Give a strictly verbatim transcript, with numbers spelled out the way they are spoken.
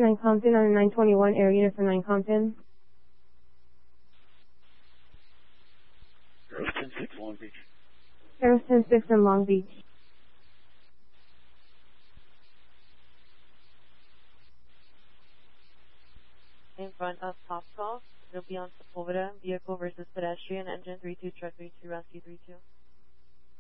nine Compton on a nine twenty-one, air unit for nine Compton. Aero ten six Long Beach. Aero ten six in Long Beach. In front of Top Golf, it'll be on Sepulveda, vehicle versus pedestrian, engine three two, truck three two, rescue three two.